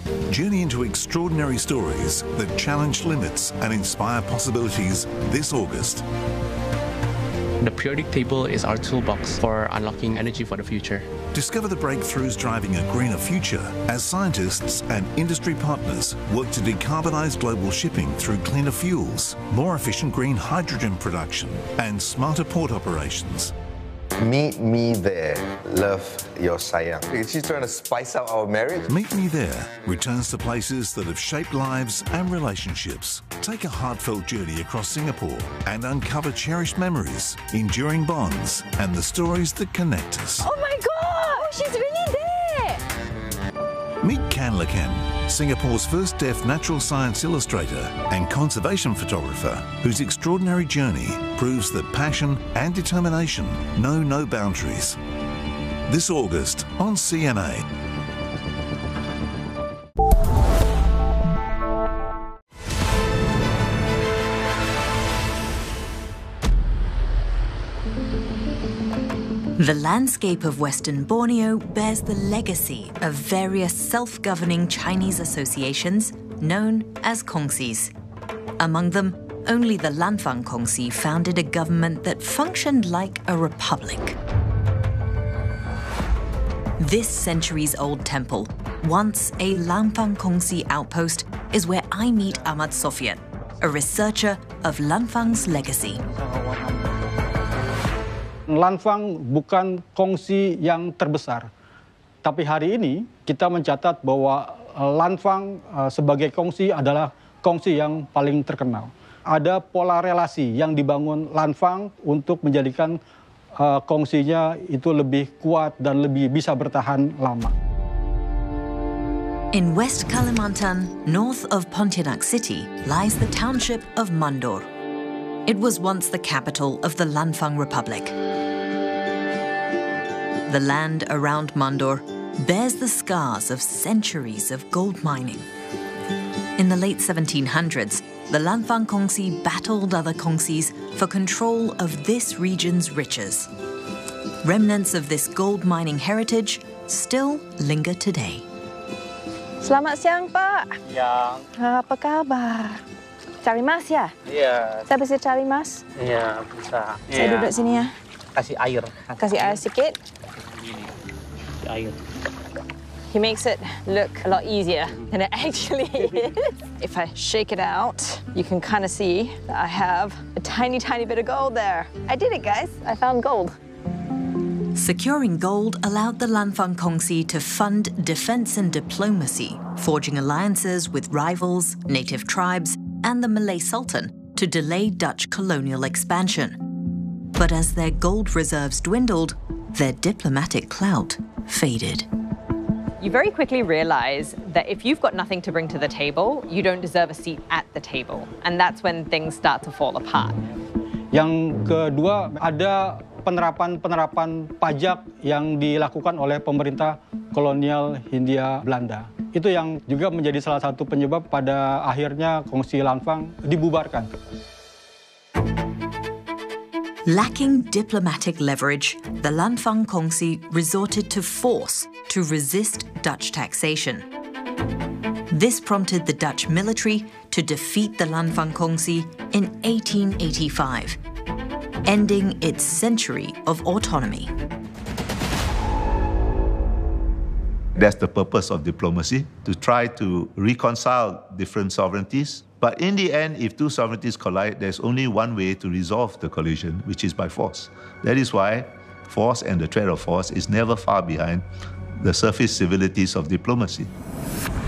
Journey into extraordinary stories that challenge limits and inspire possibilities this August. The periodic table is our toolbox for unlocking energy for the future. Discover the breakthroughs driving a greener future as scientists and industry partners work to decarbonise global shipping through cleaner fuels, more efficient green hydrogen production and smarter port operations. Meet me there. Love, your sayang. She's trying to spice up our marriage. Meet Me There returns to places that have shaped lives and relationships. Take a heartfelt journey across Singapore and uncover cherished memories, enduring bonds and the stories that connect us. Oh my God! She's really there! Meet Kan Lakan, Singapore's first deaf natural science illustrator and conservation photographer, whose extraordinary journey proves that passion and determination know no boundaries. This August on CNA. The landscape of Western Borneo bears the legacy of various self-governing Chinese associations known as Kongsis. Among them, only the Lanfang Kongsi founded a government that functioned like a republic. This centuries-old temple, once a Lanfang Kongsi outpost, is where I meet Ahmad Sofian, a researcher of Lanfang's legacy. Lanfang bukan kongsi yang terbesar, tapi hari ini kita mencatat bahwa Lanfang sebagai kongsi adalah kongsi yang paling terkenal. Ada pola relasi yang dibangun Lanfang untuk menjadikan kongsinya itu lebih kuat dan lebih bisa bertahan lama. In West Kalimantan, north of Pontianak City, lies the township of Mandor. It was once the capital of the Lanfang Republic. The land around Mandor bears the scars of centuries of gold mining. In the late 1700s, the Lanfang Kongsi battled other Kongsis for control of this region's riches. Remnants of this gold mining heritage still linger today. Selamat siang, Pak. Siang. Apa kabar? Cari mas ya? Iya. Saya bisa cari mas? Iya, bisa. Saya duduk sini ya. Kasih air. Kasih air sedikit. Gini. Kasih air. He makes it look a lot easier than it actually is. If I shake it out, you can kind of see that I have a tiny, tiny bit of gold there. I did it, guys. I found gold. Securing gold allowed the Lanfang Kongsi to fund defense and diplomacy, forging alliances with rivals, native tribes, and the Malay Sultan to delay Dutch colonial expansion. But as their gold reserves dwindled, their diplomatic clout faded. You very quickly realize that if you've got nothing to bring to the table, you don't deserve a seat at the table. And that's when things start to fall apart. Yang kedua, ada penerapan pajak yang dilakukan oleh pemerintah kolonial Hindia Belanda. Itu yang juga menjadi salah satu penyebab pada akhirnya Kongsi Lanfang dibubarkan. Lacking diplomatic leverage, the Lanfang Kongsi resorted to force to resist Dutch taxation. This prompted the Dutch military to defeat the Lanfang Kongsi in 1885, ending its century of autonomy. That's the purpose of diplomacy, to try to reconcile different sovereignties. But in the end, if two sovereignties collide, there's only one way to resolve the collision, which is by force. That is why force and the threat of force is never far behind the surface civilities of diplomacy.